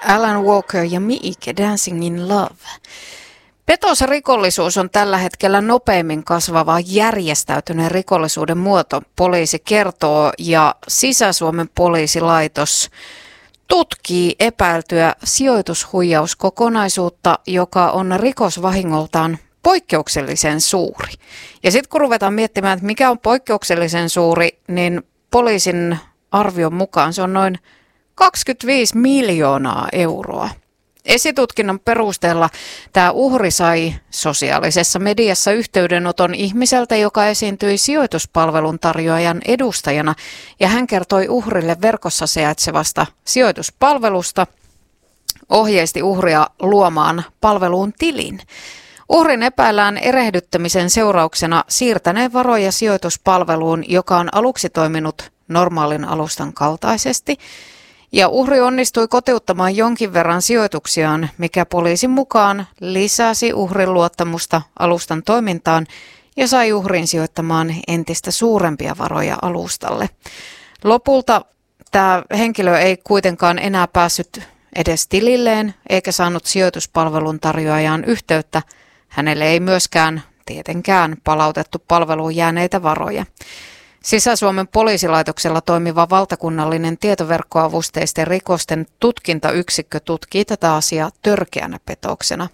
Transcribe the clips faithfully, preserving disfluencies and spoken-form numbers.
Alan Walker ja Meek, Dancing in Love. Petos ja rikollisuus on tällä hetkellä nopeimmin kasvava järjestäytyneen rikollisuuden muoto, poliisi kertoo, ja Sisä-Suomen poliisilaitos tutkii epäiltyä sijoitushuijauskokonaisuutta, joka on rikosvahingoltaan poikkeuksellisen suuri. Ja sitten kun ruvetaan miettimään, että mikä on poikkeuksellisen suuri, niin poliisin arvion mukaan se on noin kaksikymmentäviisi miljoonaa euroa. Esitutkinnan perusteella tämä uhri sai sosiaalisessa mediassa yhteydenoton ihmiseltä, joka esiintyi sijoituspalvelun tarjoajan edustajana, ja hän kertoi uhrille verkossa sijaitsevasta sijoituspalvelusta, ohjeisti uhria luomaan palveluun tilin. Uhrin epäillään erehdyttämisen seurauksena siirtäneen varoja sijoituspalveluun, joka on aluksi toiminut normaalin alustan kaltaisesti, ja uhri onnistui kotiuttamaan jonkin verran sijoituksiaan, mikä poliisin mukaan lisäsi uhrin luottamusta alustan toimintaan ja sai uhrin sijoittamaan entistä suurempia varoja alustalle. Lopulta tämä henkilö ei kuitenkaan enää päässyt edes tililleen eikä saanut sijoituspalvelun tarjoajaan yhteyttä. Hänelle ei myöskään tietenkään palautettu palveluun jääneitä varoja. Sisä-Suomen poliisilaitoksella toimiva valtakunnallinen tietoverkkoavusteisten rikosten tutkintayksikkö tutkii tätä asiaa törkeänä petoksena.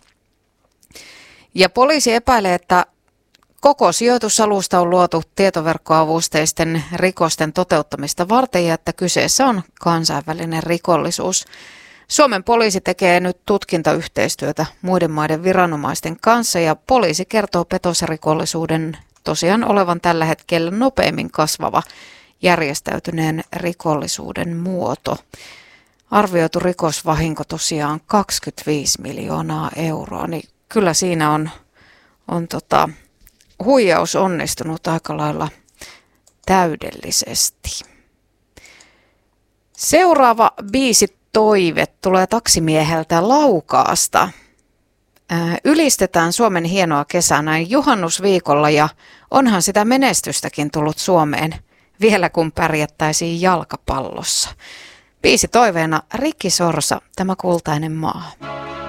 Ja poliisi epäilee, että koko sijoitusalusta on luotu tietoverkkoavusteisten rikosten toteuttamista varten ja että kyseessä on kansainvälinen rikollisuus. Suomen poliisi tekee nyt tutkintayhteistyötä muiden maiden viranomaisten kanssa ja poliisi kertoo petosrikollisuuden tosiaan olevan tällä hetkellä nopeimmin kasvava järjestäytyneen rikollisuuden muoto. Arvioitu rikosvahinko tosiaan kaksikymmentäviisi miljoonaa euroa, niin kyllä siinä on, on tota, huijaus onnistunut aika lailla täydellisesti. Seuraava biisi toive tulee taksimieheltä Laukaasta. Ylistetään Suomen hienoa kesää näin juhannusviikolla ja onhan sitä menestystäkin tullut Suomeen vielä kun pärjättäisiin jalkapallossa. Biisi toiveena Rikki Sorsa, Tämä kultainen maa.